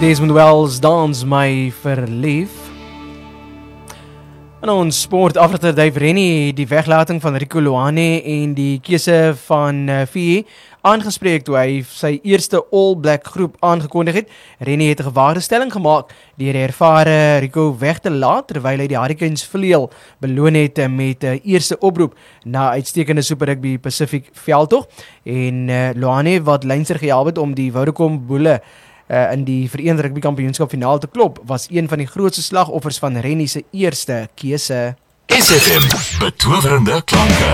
Desmond Wells, Dans My Verlief. In ons sportafrigter Dave Rennie het die weglating van Rico Ioane en die keuse van VE aangespreek toe hy sy eerste All Black groep aangekondig het. Rennie het 'n gewaagde stelling gemaak deur die ervare Rico weg te laat terwyl hy die Hurricanes vleuel beloon het met 'n eerste oproep na uitstekende Super Rugby Pacific veldtog en Ioane wat lynster gehelp het om die Vodacom Boele in die Verenigde Rugby Kampioenskap finaal te klop, was een van die grootste slagoffers van Rennie se eerste keuse. SFM, betowerende klanke.